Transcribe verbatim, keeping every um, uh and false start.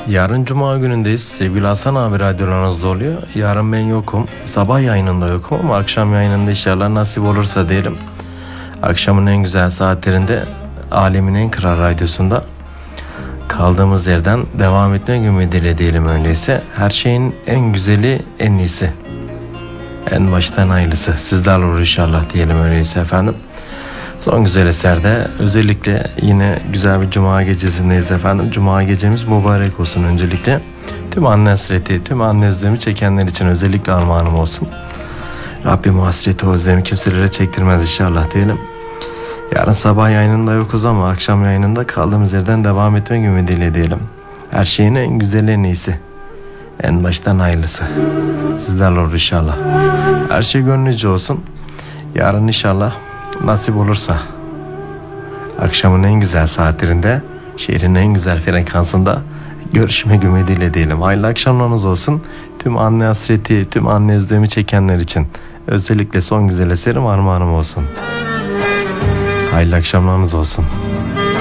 Yarın Cuma günündeyiz. Sevgili Hasan abi radyolarınızda oluyor. Yarın ben yokum. Sabah yayınında yokum ama akşam yayınında inşallah nasip olursa diyelim. Akşamın en güzel saatlerinde Alemin en kral radyosunda kaldığımız yerden devam etmek ümidiyle diyelim öyleyse. Her şeyin en güzeli en iyisi. En baştan hayırlısı. Sizlerle olur inşallah diyelim öyleyse efendim. Son güzel eserde özellikle yine güzel bir cuma gecesindeyiz efendim. Cuma gecemiz mübarek olsun öncelikle. Tüm anne hasreti, tüm anne özlemi çekenler için özellikle armağanım olsun. Rabbim o hasreti, o özlemi kimselere çektirmez inşallah diyelim. Yarın sabah yayınında yokuz ama akşam yayınında kaldığımız yerden devam etmek ümidiyle diyelim. Her şeyin en güzeli en iyisi. En baştan hayırlısı. Sizlerle olur inşallah. Her şey gönlünüzce olsun. Yarın inşallah nasip olursa akşamın en güzel saatlerinde şehrin en güzel frekansında görüşmek ümidiyle diyelim. Hayırlı akşamlarınız olsun. Tüm anne hasreti, tüm anne özlemi çekenler için özellikle son güzel eserim armağanım olsun. Hayırlı akşamlarınız olsun.